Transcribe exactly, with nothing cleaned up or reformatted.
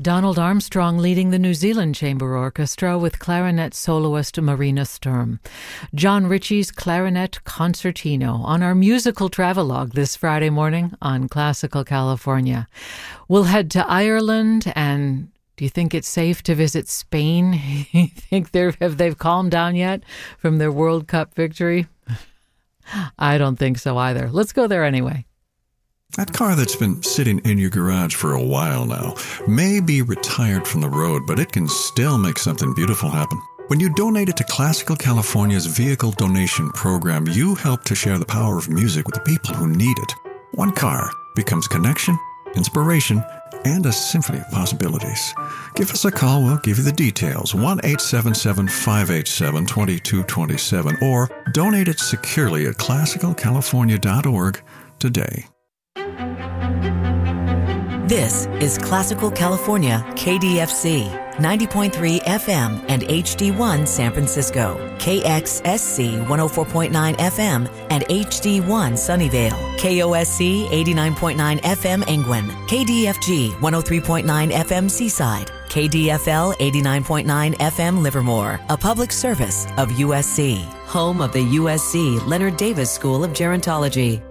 Donald Armstrong leading the New Zealand Chamber Orchestra with clarinet soloist Marina Sturm. John Ritchie's Clarinet Concertino on our musical travelogue this Friday morning on Classical California. We'll head to Ireland, and do you think it's safe to visit Spain? You think they're, have they've calmed down yet from their World Cup victory? I don't think so either. Let's go there anyway. That car that's been sitting in your garage for a while now may be retired from the road, but it can still make something beautiful happen. When you donate it to Classical California's Vehicle Donation Program, you help to share the power of music with the people who need it. One car becomes connection, inspiration, and a symphony of possibilities. Give us a call. We'll give you the details. one eight seven seven, five eight seven, two two two seven or donate it securely at classical california dot org today. This is Classical California, K D F C, ninety point three F M and H D one San Francisco, K X S C one oh four point nine F M and H D one Sunnyvale, K O S C eighty-nine point nine F M Engwin, K D F G one oh three point nine F M Seaside, K D F L eighty-nine point nine F M Livermore, a public service of U S C, home of the U S C Leonard Davis School of Gerontology.